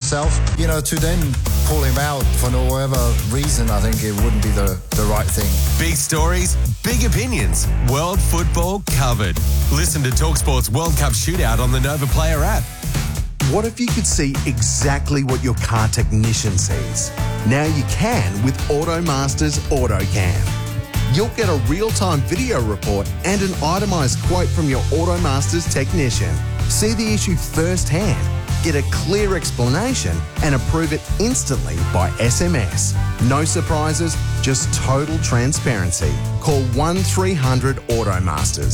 himself. You know, to then pull him out for no whatever reason, I think it wouldn't be the right thing. Big stories, big opinions. World football covered. Listen to TalkSport's World Cup Shootout on the Nova Player app. What if you could see exactly what your car technician sees? Now you can with AutoMaster's AutoCam. You'll get a real-time video report and an itemised quote from your AutoMaster's technician. See the issue firsthand, get a clear explanation and approve it instantly by SMS. No surprises, just total transparency. Call 1300 AutoMasters.